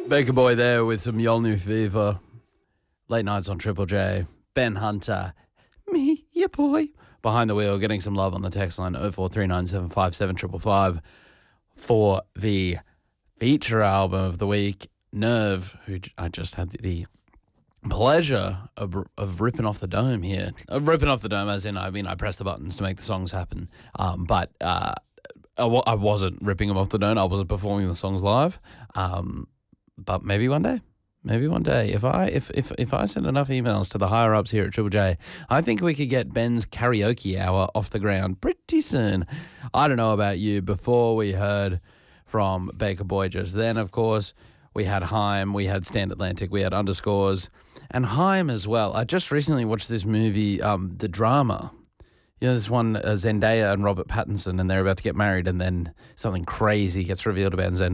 Baker Boy there with some Yolnu Fever. Late nights on Triple J. Ben Hunter. Me, your boy. Behind the wheel, getting some love on the text line 0439757555 for the feature album of the week, Nerve, who I just had the pleasure of ripping off the dome here. Ripping off the dome as in, I pressed the buttons to make the songs happen. But I wasn't ripping them off the dome. I wasn't performing the songs live. But maybe one day. Maybe one day, if I send enough emails to the higher ups here at Triple J, I think we could get Ben's karaoke hour off the ground pretty soon. I don't know about you. Before we heard from Baker Boy just then, of course, we had Haim, we had Stand Atlantic, we had Underscores, and Haim as well. I just recently watched this movie, The Drama. You know, this one, Zendaya and Robert Pattinson, and they're about to get married, and then something crazy gets revealed about Zendaya.